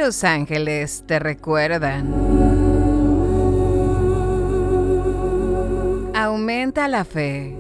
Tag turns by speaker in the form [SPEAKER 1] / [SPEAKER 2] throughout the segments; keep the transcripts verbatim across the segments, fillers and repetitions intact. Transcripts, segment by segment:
[SPEAKER 1] los ángeles te recuerdan. Aumenta la fe.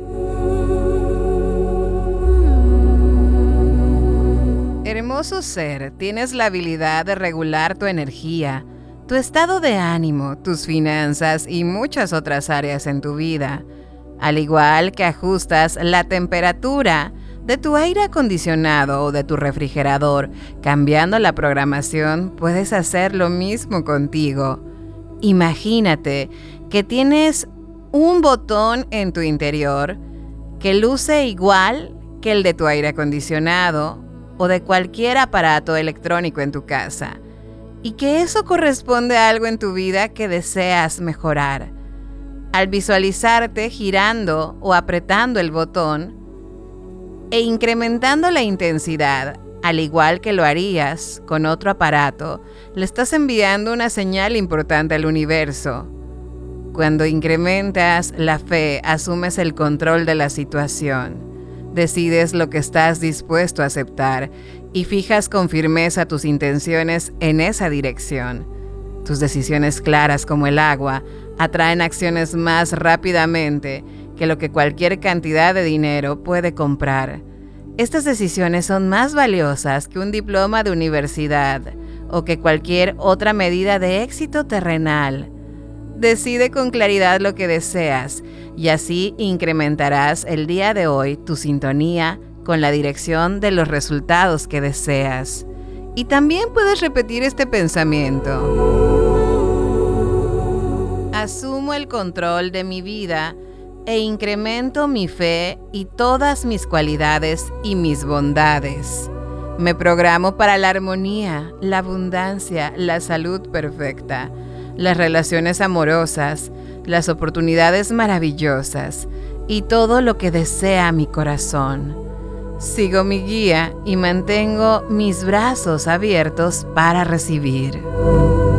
[SPEAKER 1] Hermoso ser, tienes la habilidad de regular tu energía, tu estado de ánimo, tus finanzas y muchas otras áreas en tu vida. Al igual que ajustas la temperatura de tu aire acondicionado o de tu refrigerador, cambiando la programación, puedes hacer lo mismo contigo. Imagínate que tienes un botón en tu interior que luce igual que el de tu aire acondicionado o de cualquier aparato electrónico en tu casa, y que eso corresponde a algo en tu vida que deseas mejorar. Al visualizarte girando o apretando el botón e incrementando la intensidad, al igual que lo harías con otro aparato, le estás enviando una señal importante al universo. Cuando incrementas la fe, asumes el control de la situación. Decides lo que estás dispuesto a aceptar y fijas con firmeza tus intenciones en esa dirección. Tus decisiones claras como el agua atraen acciones más rápidamente que lo que cualquier cantidad de dinero puede comprar. Estas decisiones son más valiosas que un diploma de universidad o que cualquier otra medida de éxito terrenal. Decide con claridad lo que deseas y así incrementarás el día de hoy tu sintonía con la dirección de los resultados que deseas. Y también puedes repetir este pensamiento. Asumo el control de mi vida e incremento mi fe y todas mis cualidades y mis bondades. Me programo para la armonía, la abundancia, la salud perfecta, las relaciones amorosas, las oportunidades maravillosas y todo lo que desea mi corazón. Sigo mi guía y mantengo mis brazos abiertos para recibir.